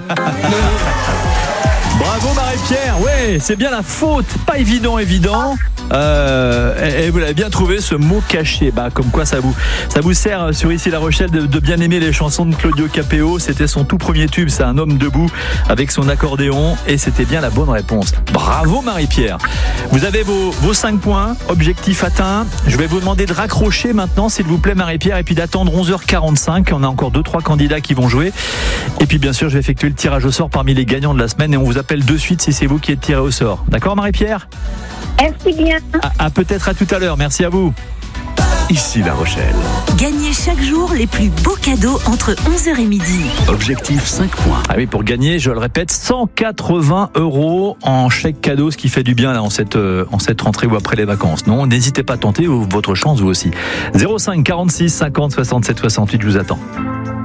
Bravo Marie-Pierre, ouais, c'est bien la faute, pas évident. Et vous l'avez bien trouvé, ce mot caché. Comme quoi ça vous sert sur Ici La Rochelle de bien aimer les chansons de Claudio Capéo. C'était son tout premier tube, c'est Un homme debout avec son accordéon, et c'était bien la bonne réponse. Bravo Marie-Pierre. Vous avez vos 5 points, objectif atteint. Je vais vous demander de raccrocher maintenant, s'il vous plaît Marie-Pierre, et puis d'attendre 11h45. On a encore 2-3 candidats qui vont jouer. Et puis bien sûr, je vais effectuer le tirage au sort parmi les gagnants de la semaine, et on vous appelle de suite si c'est vous qui êtes tiré au sort. D'accord Marie-Pierre ? Merci bien. Peut-être à tout à l'heure. Merci à vous. Ici La Rochelle. Gagnez chaque jour les plus beaux cadeaux entre 11h et midi. Objectif 5 points. Ah oui, pour gagner, je le répète, 180 € en chèque cadeau, ce qui fait du bien là en cette rentrée ou après les vacances. Non, n'hésitez pas à tenter votre chance vous aussi. 05 46 50 67 68, je vous attends.